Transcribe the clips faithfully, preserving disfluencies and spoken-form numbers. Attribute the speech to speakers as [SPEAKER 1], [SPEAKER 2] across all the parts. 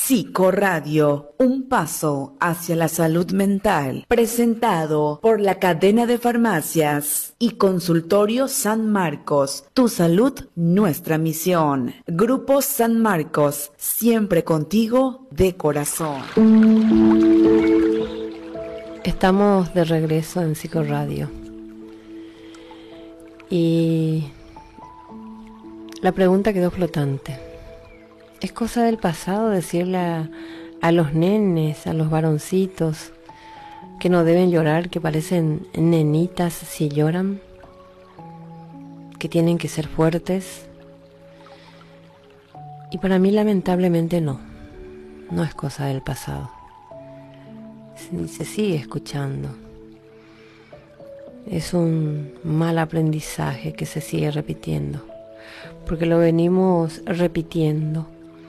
[SPEAKER 1] Psicoradio, un paso hacia la salud mental, presentado por la cadena de farmacias y consultorio San Marcos. Tu salud, nuestra misión. Grupo San Marcos, siempre contigo de corazón.
[SPEAKER 2] Estamos de regreso en Psicoradio y la pregunta quedó flotante. ¿Es cosa del pasado decirle a, a los nenes, a los varoncitos, que no deben llorar, que parecen nenitas si lloran? ¿Que tienen que ser fuertes? Y para mí, lamentablemente, no. No es cosa del pasado. Se, se sigue escuchando. Es un mal aprendizaje que se sigue repitiendo, porque lo venimos repitiendo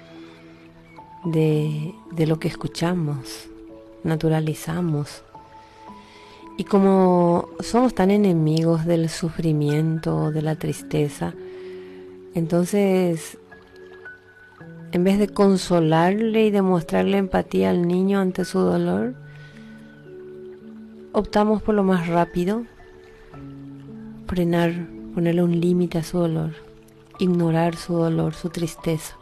[SPEAKER 2] De, de lo que escuchamos, naturalizamos. Y como somos tan enemigos del sufrimiento, de la tristeza, entonces, en vez de consolarle y demostrarle empatía al niño ante su dolor, optamos por lo más rápido, frenar, ponerle un límite a su dolor, ignorar su dolor, su tristeza.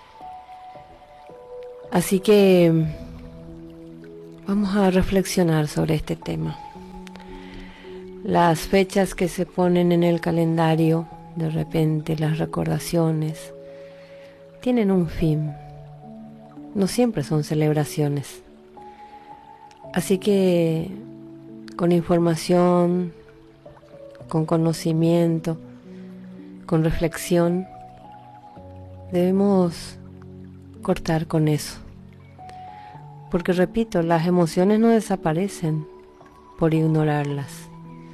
[SPEAKER 2] Así que vamos a reflexionar sobre este tema. Las fechas que se ponen en el calendario, de repente las recordaciones, tienen un fin. No siempre son celebraciones. Así que con información, con conocimiento, con reflexión, debemos cortar con eso, porque repito, las emociones no desaparecen por ignorarlas,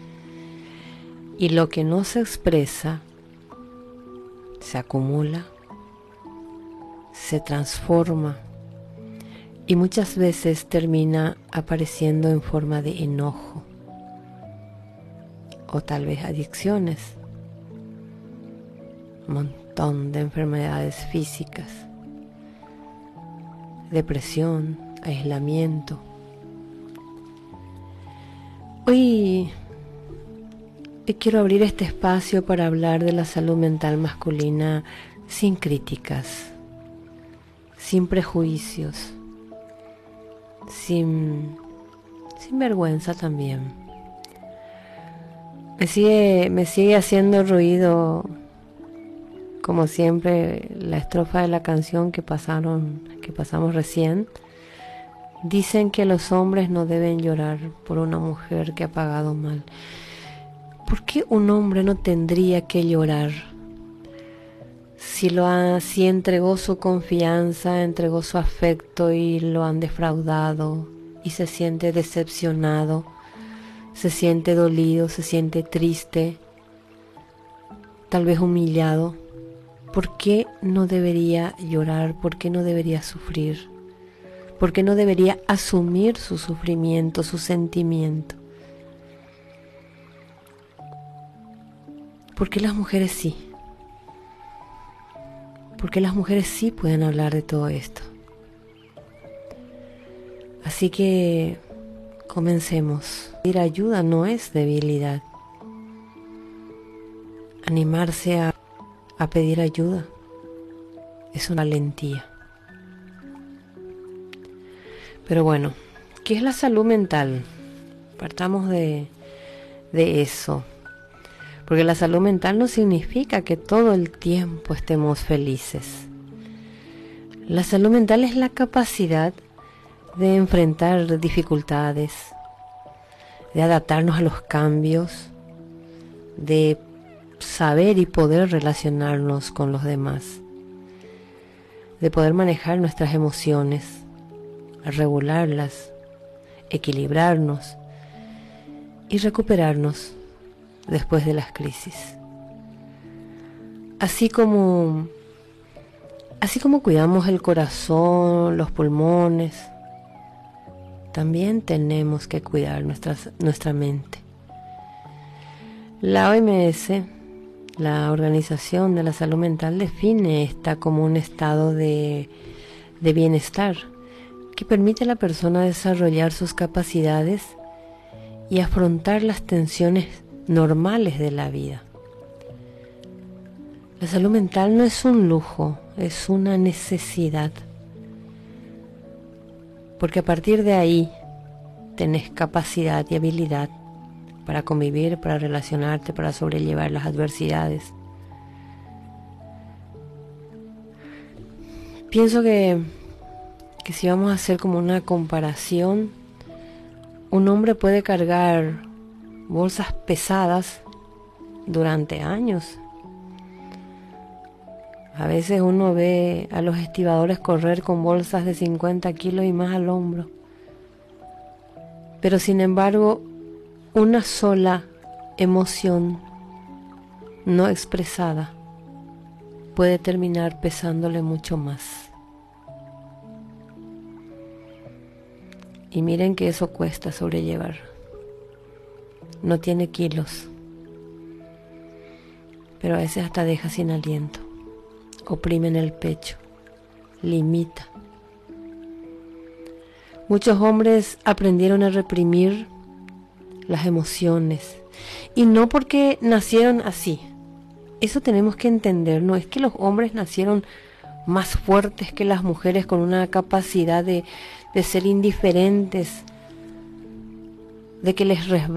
[SPEAKER 2] y lo que no se expresa se acumula, se transforma y muchas veces termina apareciendo en forma de enojo o tal vez adicciones, un montón de enfermedades físicas, depresión, aislamiento. Hoy, hoy quiero abrir este espacio para hablar de la salud mental masculina sin críticas, sin prejuicios, sin, sin vergüenza también. Me sigue, me sigue haciendo ruido, como siempre, la estrofa de la canción que pasaron, que pasamos recién. Dicen que los hombres no deben llorar por una mujer que ha pagado mal. ¿Por qué un hombre no tendría que llorar? Si lo ha, si entregó su confianza, entregó su afecto y lo han defraudado y se siente decepcionado, se siente dolido, se siente triste, tal vez humillado. ¿Por qué no debería llorar? ¿Por qué no debería sufrir? ¿Por qué no debería asumir su sufrimiento, su sentimiento? ¿Por qué las mujeres sí? ¿Por qué las mujeres sí pueden hablar de todo esto? Así que comencemos. Pedir ayuda no es debilidad. Animarse a A pedir ayuda es una valentía. Pero bueno, ¿qué es la salud mental? Partamos de, de eso. Porque la salud mental no significa que todo el tiempo estemos felices. La salud mental es la capacidad de enfrentar dificultades, de adaptarnos a los cambios, de saber y poder relacionarnos con los demás, de poder manejar nuestras emociones, regularlas, equilibrarnos y recuperarnos después de las crisis. Así como, así como cuidamos el corazón, los pulmones, también tenemos que cuidar nuestras, nuestra mente. La O M S, la Organización de la Salud Mental, define esta como un estado de, de bienestar que permite a la persona desarrollar sus capacidades y afrontar las tensiones normales de la vida. La salud mental no es un lujo, es una necesidad, porque a partir de ahí tenés capacidad y habilidad para convivir, para relacionarte, para sobrellevar las adversidades. Pienso que, que si vamos a hacer como una comparación, un hombre puede cargar bolsas pesadas durante años. A veces uno ve a los estibadores correr con bolsas de cincuenta kilos y más al hombro. Pero sin embargo, una sola emoción no expresada puede terminar pesándole mucho más. Y miren que eso cuesta sobrellevar. No tiene kilos, pero a veces hasta deja sin aliento. Oprime en el pecho, limita. Muchos hombres aprendieron a reprimir las emociones, y no porque nacieron así. Eso tenemos que entender, no es que los hombres nacieron más fuertes que las mujeres con una capacidad de, de ser indiferentes, de que les resbala